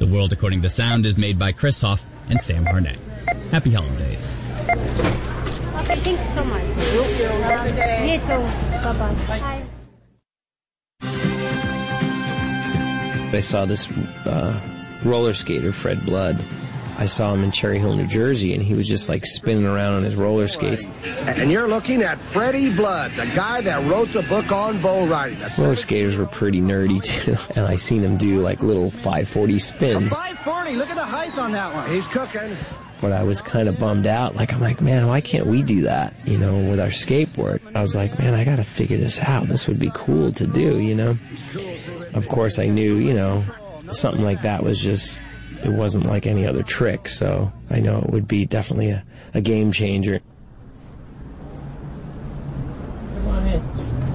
The World According to Sound is made by Chris Hoff and Sam Harnett. Happy holidays. Okay, thanks so much. Have a good day. You too. Bye-bye. Bye. I saw this roller skater, Fred Blood. I saw him in Cherry Hill, New Jersey, and he was just like spinning around on his roller skates. And you're looking at Freddie Blood, the guy that wrote the book on bull riding. Roller skaters were pretty nerdy, too. And I seen him do like little 540 spins. 540, look at the height on that one. He's cooking. But I was kind of bummed out. I'm like, man, why can't we do that, with our skateboard? I was like, man, I got to figure this out. This would be cool to do, Of course, I knew, something like that was just, it wasn't like any other trick. So I know it would be definitely a game changer. Come on in.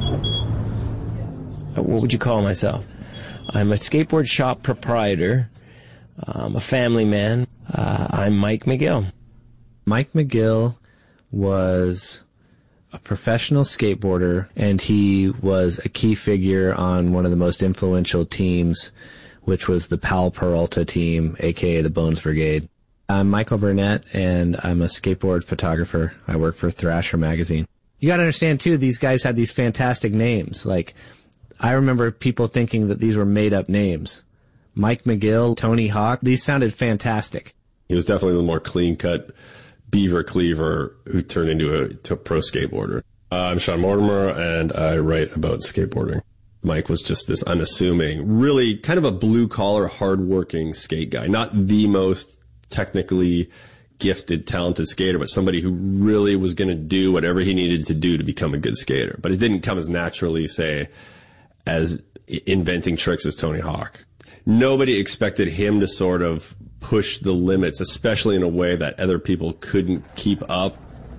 What would you call myself? I'm a skateboard shop proprietor. I'm a family man. I'm Mike McGill. Mike McGill was a professional skateboarder, and he was a key figure on one of the most influential teams, which was the Powell Peralta team, a.k.a. the Bones Brigade. I'm Michael Burnett, and I'm a skateboard photographer. I work for Thrasher magazine. You got to understand, too, these guys had these fantastic names. I remember people thinking that these were made-up names. Mike McGill, Tony Hawk, these sounded fantastic. He was definitely the more clean-cut beaver cleaver who turned into a pro skateboarder. I'm Sean Mortimer, and I write about skateboarding. Mike was just this unassuming, really kind of a blue-collar, hard-working skate guy. Not the most technically gifted, talented skater, but somebody who really was going to do whatever he needed to do to become a good skater. But it didn't come as naturally, say, as inventing tricks as Tony Hawk. Nobody expected him to sort of push the limits, especially in a way that other people couldn't keep up.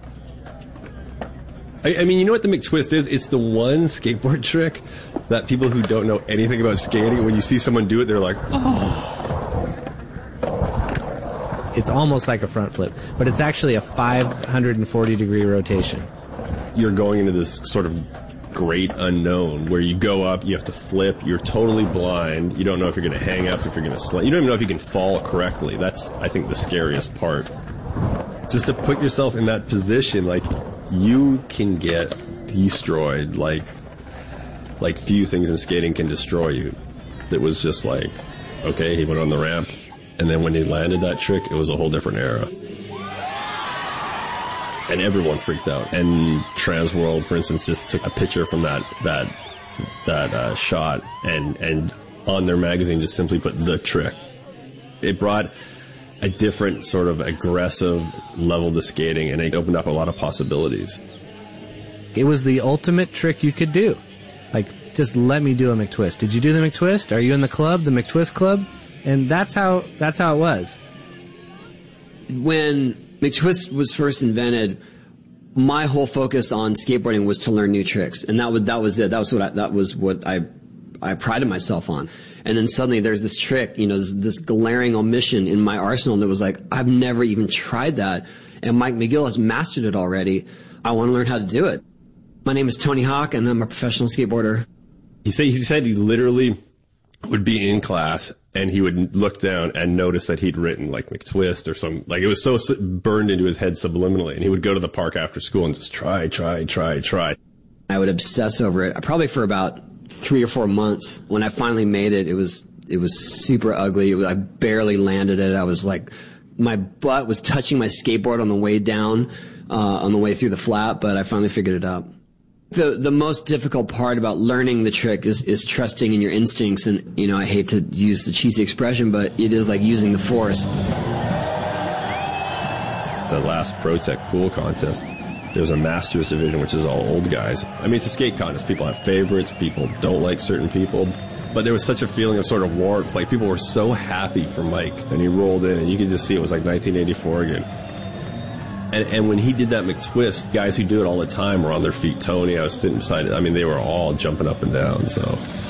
I mean, you know what the McTwist is? It's the one skateboard trick that people who don't know anything about skating, when you see someone do it, they're like, oh. It's almost like a front flip, but it's actually a 540-degree rotation. You're going into this sort of great unknown where you go up, you have to flip, you're totally blind, you don't know if you're going to hang up, if you're going to slide, you don't even know if you can fall correctly. That's, I think, the scariest part. Just to put yourself in that position, you can get destroyed like few things in skating can destroy you. It was just okay, he went on the ramp, and then when he landed that trick, it was a whole different era. And everyone freaked out. And Transworld, for instance, just took a picture from that shot and on their magazine just simply put the trick. It brought a different sort of aggressive level to skating, and it opened up a lot of possibilities. It was the ultimate trick you could do. Just let me do a McTwist. Did you do the McTwist? Are you in the club, the McTwist club? And that's how it was. When McTwist was first invented, my whole focus on skateboarding was to learn new tricks, and that was it. That was what I prided myself on. And then suddenly there's this trick, this glaring omission in my arsenal that was I've never even tried that, and Mike McGill has mastered it already. I want to learn how to do it. My name is Tony Hawk, and I'm a professional skateboarder. He said he literally would be in class, and he would look down and notice that he'd written McTwist or some, it was so burned into his head subliminally, and he would go to the park after school and just try. I would obsess over it, probably for about 3 or 4 months. When I finally made it, it was super ugly. I barely landed it. I was my butt was touching my skateboard on the way down, on the way through the flat, but I finally figured it out. The most difficult part about learning the trick is trusting in your instincts. And, I hate to use the cheesy expression, but it is like using the force. The last ProTech pool contest, there was a Masters division, which is all old guys. I mean, it's a skate contest. People have favorites. People don't like certain people. But there was such a feeling of sort of warmth. People were so happy for Mike. And he rolled in, and you could just see it was 1984 again. And when he did that McTwist, guys who do it all the time were on their feet. Tony, I was sitting beside it. I mean, they were all jumping up and down, so.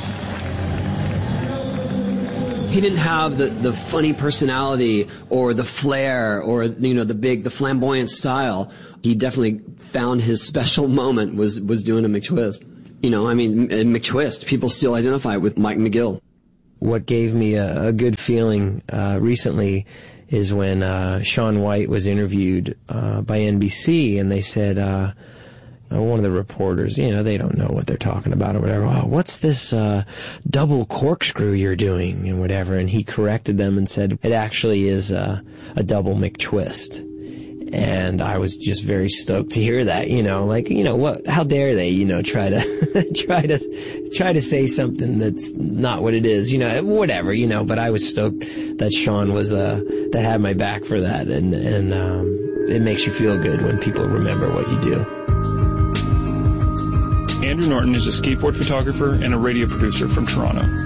He didn't have the funny personality or the flair or, the flamboyant style. He definitely found his special moment was doing a McTwist. McTwist, people still identify with Mike McGill. what gave me a good feeling recently is when Shaun White was interviewed by NBC, and they said, one of the reporters, they don't know what they're talking about or whatever. Oh, what's this double corkscrew you're doing and whatever? And he corrected them and said, it actually is a double McTwist. And I was just very stoked to hear that, what, how dare they, try to say something that's not what it is, whatever, but I was stoked that Shaun was, that had my back for that. And it makes you feel good when people remember what you do. Andrew Norton is a skateboard photographer and a radio producer from Toronto.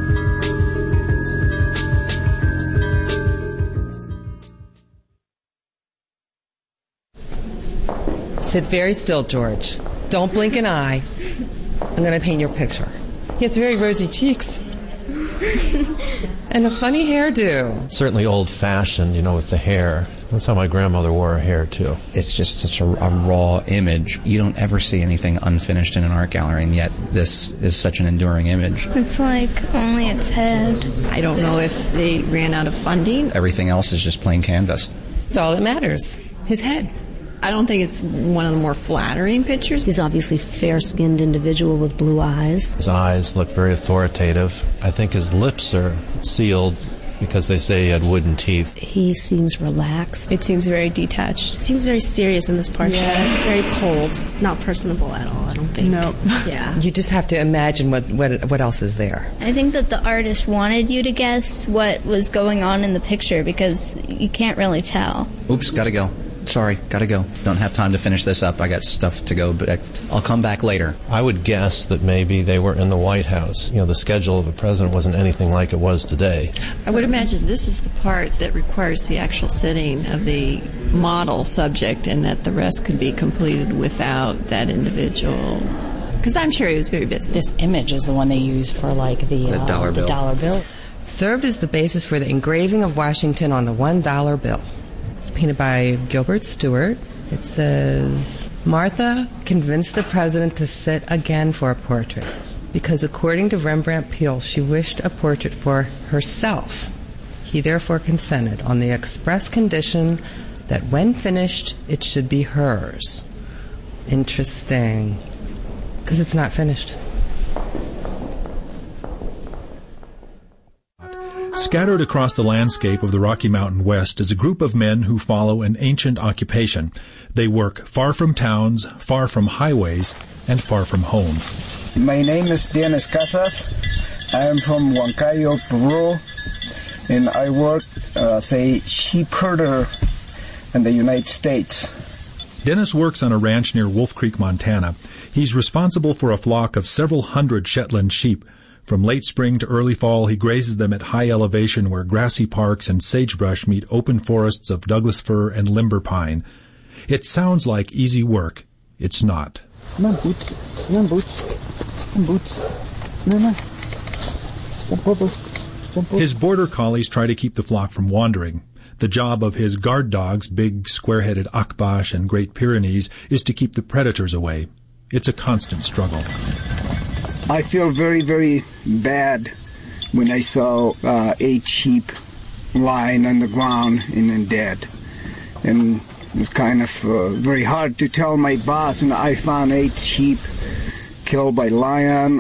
Sit very still, George. Don't blink an eye. I'm going to paint your picture. He has very rosy cheeks. And a funny hairdo. Certainly old-fashioned, with the hair. That's how my grandmother wore her hair, too. It's just such a raw image. You don't ever see anything unfinished in an art gallery, and yet this is such an enduring image. It's like only its head. I don't know if they ran out of funding. Everything else is just plain canvas. That's all that matters. His head. I don't think it's one of the more flattering pictures. He's obviously a fair-skinned individual with blue eyes. His eyes look very authoritative. I think his lips are sealed because they say he had wooden teeth. He seems relaxed. It seems very detached. It seems very serious in this portrait. Yeah. Very cold. Not personable at all, I don't think. No. Yeah. You just have to imagine what else is there. I think that the artist wanted you to guess what was going on in the picture because you can't really tell. Oops, gotta go. Sorry, gotta go. Don't have time to finish this up. I got stuff to go, but I'll come back later. I would guess that maybe they were in the White House. The schedule of a president wasn't anything like it was today. I would imagine this is the part that requires the actual sitting of the model subject and that the rest could be completed without that individual. Because I'm sure he was very busy. This image is the one they use for the dollar bill. The dollar bill. Served as the basis for the engraving of Washington on the $1 bill. It's painted by Gilbert Stuart. It says, Martha convinced the president to sit again for a portrait because according to Rembrandt Peale, she wished a portrait for herself. He therefore consented on the express condition that when finished, it should be hers. Interesting. Because it's not finished. Scattered across the landscape of the Rocky Mountain West is a group of men who follow an ancient occupation. They work far from towns, far from highways, and far from home. My name is Dennis Casas. I am from Huancayo, Peru, and I work as a sheep herder in the United States. Dennis works on a ranch near Wolf Creek, Montana. He's responsible for a flock of several hundred Shetland sheep. From late spring to early fall, he grazes them at high elevation where grassy parks and sagebrush meet open forests of Douglas fir and limber pine. It sounds like easy work. It's not. Come on, Boots. Come on, Boots. Come on, Boots. No. Jump over. Jump over. His border collies try to keep the flock from wandering. The job of his guard dogs, big square-headed Akbash and Great Pyrenees, is to keep the predators away. It's a constant struggle. I feel very, very bad when I saw 8 sheep lying on the ground and then dead. And it was kind of very hard to tell my boss, and I found 8 sheep killed by lion.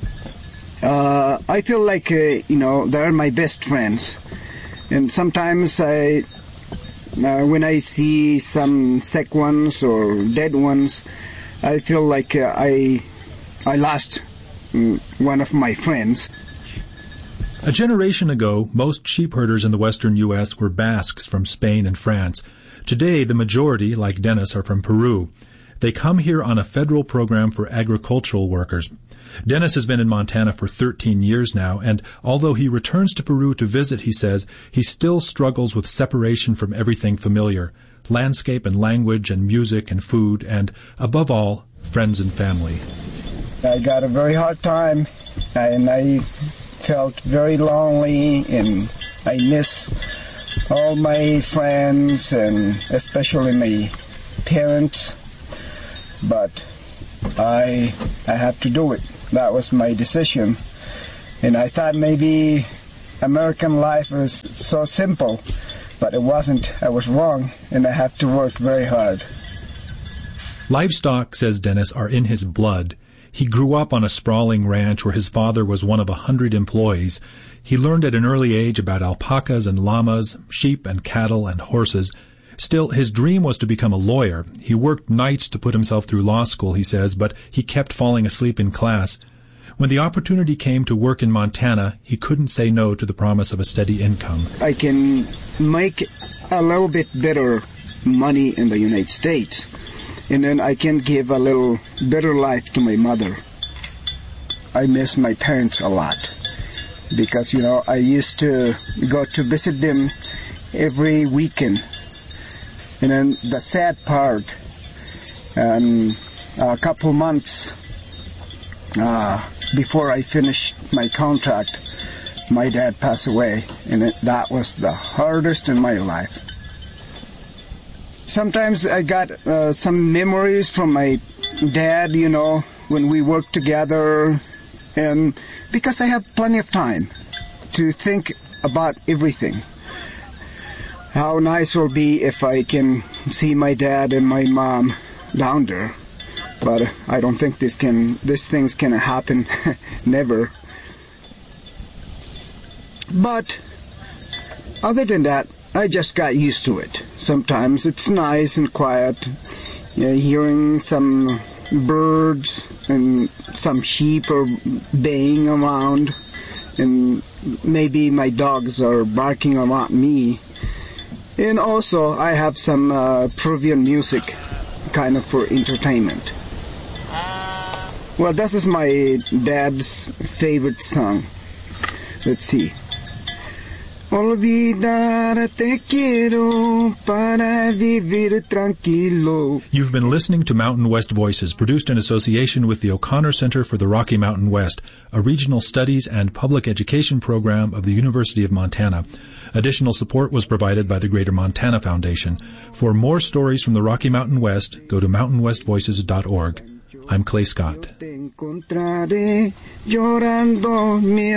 I feel like, they're my best friends. And sometimes when I see some sick ones or dead ones, I feel like I lost one of my friends. A generation ago, most sheep herders in the western U.S. were Basques from Spain and France. Today, the majority, like Dennis, are from Peru. They come here on a federal program for agricultural workers. Dennis has been in Montana for 13 years now, and although he returns to Peru to visit, he says, he still struggles with separation from everything familiar, landscape and language and music and food, and, above all, friends and family. I got a very hard time, and I felt very lonely, and I miss all my friends, and especially my parents, but I have to do it. That was my decision, and I thought maybe American life is so simple, but it wasn't. I was wrong, and I had to work very hard. Livestock, says Dennis, are in his blood. He grew up on a sprawling ranch where his father was one of 100 employees. He learned at an early age about alpacas and llamas, sheep and cattle and horses. Still, his dream was to become a lawyer. He worked nights to put himself through law school, he says, but he kept falling asleep in class. When the opportunity came to work in Montana, he couldn't say no to the promise of a steady income. I can make a little bit better money in the United States, and then I can give a little better life to my mother. I miss my parents a lot because, I used to go to visit them every weekend. And then the sad part, a couple months before I finished my contract, my dad passed away, and that was the hardest in my life. Sometimes I got some memories from my dad, when we worked together, and because I have plenty of time to think about everything. How nice it will be if I can see my dad and my mom down there. But I don't think these things can happen. Never. But other than that, I just got used to it. Sometimes it's nice and quiet, hearing some birds and some sheep are baying around, and maybe my dogs are barking around me. And also, I have some Peruvian music, kind of for entertainment. Well, this is my dad's favorite song. Let's see. Olvidar te quiero para vivir tranquilo. You've been listening to Mountain West Voices, produced in association with the O'Connor Center for the Rocky Mountain West, a regional studies and public education program of the University of Montana. Additional support was provided by the Greater Montana Foundation. For more stories from the Rocky Mountain West, go to mountainwestvoices.org. I'm Clay Scott.